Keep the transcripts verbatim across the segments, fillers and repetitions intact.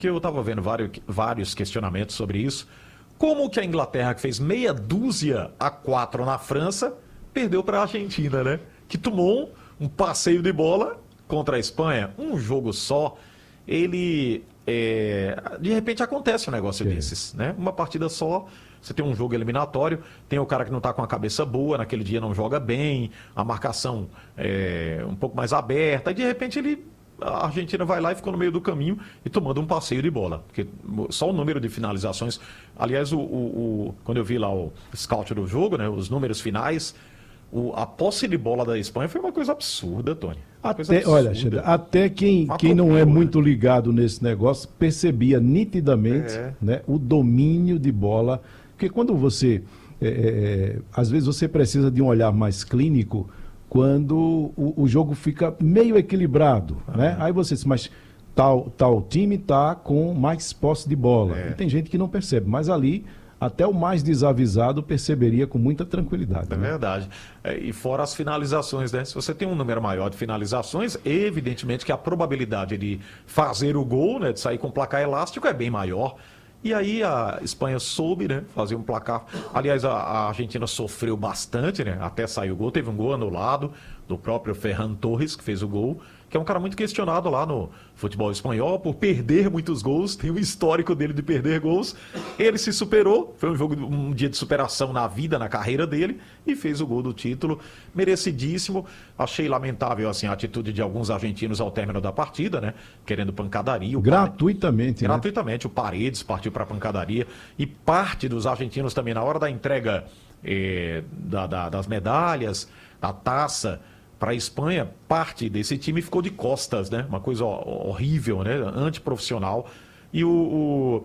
que eu estava vendo vários, vários questionamentos sobre isso. Como que a Inglaterra, que fez meia dúzia a quatro na França, perdeu para a Argentina, né? Que tomou um, um passeio de bola contra a Espanha, um jogo só. Ele, é, de repente acontece um negócio É. desses, né? Uma partida só, você tem um jogo eliminatório, tem o cara que não está com a cabeça boa, naquele dia não joga bem, a marcação é um pouco mais aberta, e de repente ele... a Argentina vai lá e ficou no meio do caminho e tomando um passeio de bola. Porque só o número de finalizações... Aliás, o, o, o- quando eu vi lá o scout do jogo, né, os números finais, o- a posse de bola da Espanha foi uma coisa absurda, Tony. Uma coisa Até, absurda. olha, Alexandre, até quem, Uma quem não é loucura. muito ligado nesse negócio percebia nitidamente É. né, o domínio de bola. Porque quando você, é, é, às vezes você precisa de um olhar mais clínico quando o, o jogo fica meio equilibrado, né? Aí você diz, mas tal, tal time está com mais posse de bola. É. E tem gente que não percebe, mas ali até o mais desavisado perceberia com muita tranquilidade. É né? verdade. É, e fora as finalizações, né? Se você tem um número maior de finalizações, evidentemente que a probabilidade de fazer o gol, né, de sair com placar elástico é bem maior. E aí a Espanha soube, né, fazer um placar. Aliás, a, a Argentina sofreu bastante, né? Até sair o gol. Teve um gol anulado do próprio Ferran Torres, que fez o gol, que é um cara muito questionado lá no futebol espanhol por perder muitos gols. Tem um histórico dele de perder gols. Ele se superou, foi um jogo, um dia de superação na vida, na carreira dele, e fez o gol do título, merecidíssimo. Achei lamentável assim a atitude de alguns argentinos ao término da partida, né, querendo pancadaria. O Gratuitamente, né? Gratuitamente, o Paredes partiu para a pancadaria e parte dos argentinos também, na hora da entrega eh, da- da- das medalhas, da taça para a Espanha, parte desse time ficou de costas, né? Uma coisa ho- horrível, né? Antiprofissional. E o, o,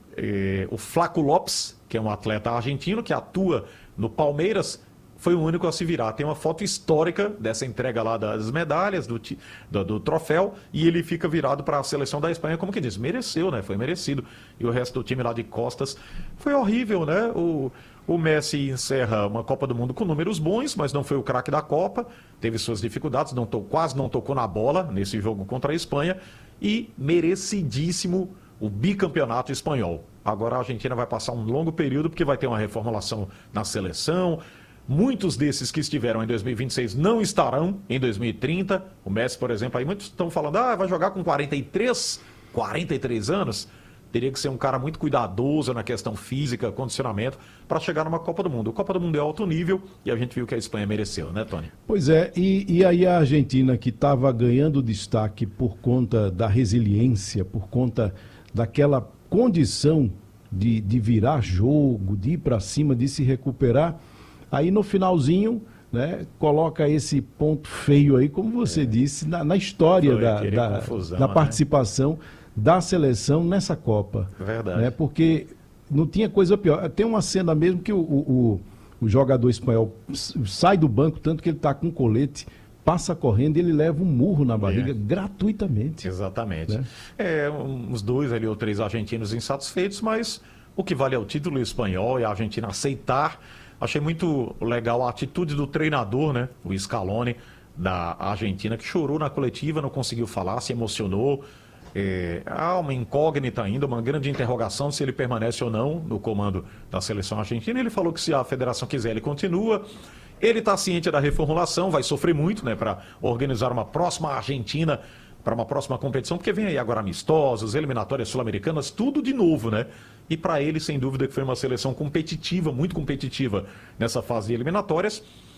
eh, o Flaco Lopes, que é um atleta argentino que atua no Palmeiras, foi o único a se virar. Tem uma foto histórica dessa entrega lá das medalhas, do, ti- do, do troféu, e ele fica virado para a seleção da Espanha, como que diz, mereceu, né? Foi merecido. E o resto do time lá de costas foi horrível, né? O, o Messi encerra uma Copa do Mundo com números bons, mas não foi o craque da Copa, teve suas dificuldades, não to, quase não tocou na bola nesse jogo contra a Espanha, e merecidíssimo o bicampeonato espanhol. Agora a Argentina vai passar um longo período, porque vai ter uma reformulação na seleção. Muitos desses que estiveram em dois mil e vinte e seis não estarão em dois mil e trinta. O Messi, por exemplo, aí muitos estão falando, ah, vai jogar com quarenta e três, quarenta e três anos. Teria que ser um cara muito cuidadoso na questão física, condicionamento, para chegar numa Copa do Mundo. A Copa do Mundo é alto nível e a gente viu que a Espanha mereceu, né, Tony? Pois é, e, e aí a Argentina, que estava ganhando destaque por conta da resiliência, por conta daquela condição de, de virar jogo, de ir para cima, de se recuperar, aí no finalzinho, né, coloca esse ponto feio aí, como você disse, na, na história Foi, da, querer da, confusão, da né? participação da seleção nessa Copa. Verdade. Né, porque não tinha coisa pior. Tem uma cena mesmo que o, o, o jogador espanhol sai do banco, tanto que ele está com colete, passa correndo e ele leva um murro na barriga É. gratuitamente. Exatamente. Né? É, uns dois ali ou três argentinos insatisfeitos, mas o que vale é o título espanhol e a Argentina aceitar. Achei muito legal a atitude do treinador, né? O Scaloni, da Argentina, que chorou na coletiva, não conseguiu falar, se emocionou. É, há uma incógnita ainda, uma grande interrogação se ele permanece ou não no comando da seleção argentina. Ele falou que se a federação quiser, ele continua. Ele está ciente da reformulação, vai sofrer muito, né, para organizar uma próxima Argentina, para uma próxima competição, porque vem aí agora amistosos, eliminatórias sul-americanas, tudo de novo, né? E para ele, sem dúvida, que foi uma seleção competitiva, muito competitiva nessa fase de eliminatórias,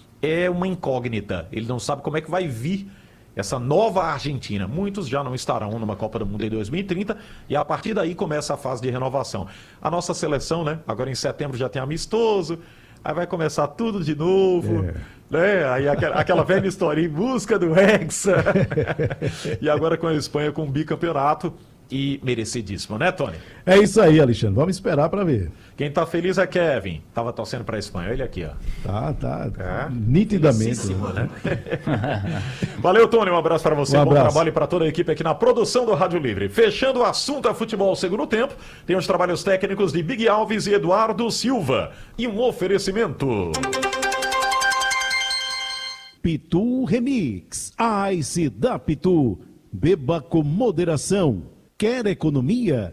é uma incógnita. Ele não sabe como é que vai vir essa nova Argentina. Muitos já não estarão numa Copa do Mundo em dois mil e trinta e a partir daí começa a fase de renovação. A nossa seleção, né? Agora em setembro já tem amistoso, aí vai começar tudo de novo, É. né? Aí aquela, aquela velha história em busca do Hexa. E agora com a Espanha com um bicampeonato e merecidíssimo, né, Tony? É isso aí, Alexandre. Vamos esperar para ver. Quem tá feliz é Kevin. Tava torcendo pra Espanha. Ele aqui, ó. Tá, tá. É. Nitidamente. Felicíssimo, né? Valeu, Tony. Um abraço pra você. Um Bom abraço. trabalho pra toda a equipe aqui na produção do Rádio Livre. Fechando o assunto a futebol segundo tempo, tem os trabalhos técnicos de Big Alves e Eduardo Silva. E um oferecimento. Pitu Remix. Ice da Pitu. Beba com moderação. Quer economia?